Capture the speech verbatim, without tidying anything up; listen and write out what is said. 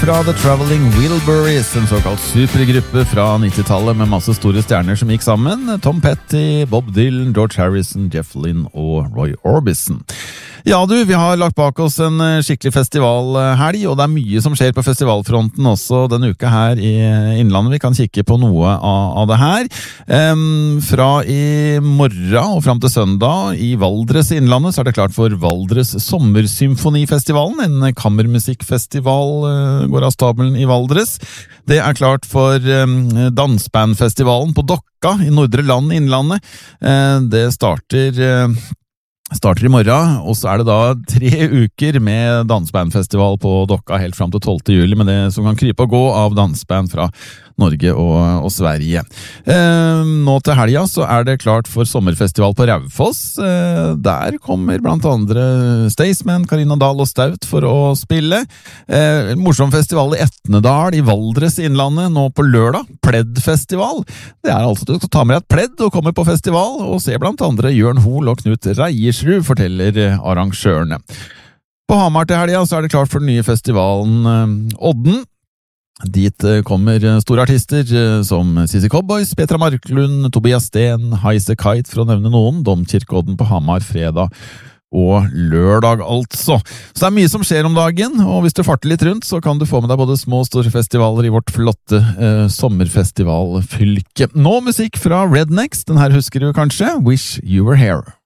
Fra The Traveling Wilburys, en såkalt supergruppe fra nittitallet med masse store stjerner som gikk sammen. Tom Petty, Bob Dylan, George Harrison, Jeff Lynne og Roy Orbison. Ja du, vi har lagt bak oss en skikkelig festivalhelg, og det er mye som skjer på festivalfronten også denne uka her i Innlandet. Vi kan kikke på noe av, av det her. Um, fra i morgen og frem til søndag i Valdres i Innlandet, så er det klart for Valdres Sommersymfonifestivalen, en kammermusikkfestival uh, går av stabelen i Valdres. Det er klart for um, dansbandfestivalen på Dokka i Nordre Land i Innlandet. Uh, det starter... Uh, Starter i morgen, og så er det da tre uker med dansbandfestival på Dokka helt frem til tolvte juli, med det som kan krype og gå av dansband fra Norge og, og Sverige. Eh, nå til helga så er det klart for sommerfestival på Raufoss. Eh, der kommer blant andre Staysman, Karina Dahl og Staut for å spille. Eh, morsom festival i Etnedal i Valdres i Innlandet nå på lørdag. Pleddfestival. Det er altså du skal ta med deg et pledd og komme på festival og se blant andre Jørn Hoel og Knut Reiersrud, forteller arrangørene. På Hamar til helga så er det klart for den nye festivalen eh, Odden. Dit kommer store artister som Sissy Cowboys, Petra Marklund, Tobias Sten, Heise Kite for å nevne noen, Domkirkeodden på Hamar fredag og lørdag altså. Så det er mye som skjer om dagen, og hvis du farter litt rundt så kan du få med deg både små og store festivaler i vårt flotte eh, sommerfestivalfylke. Nå musikk fra Rednecks, den her husker du kanskje, Wish You Were Here.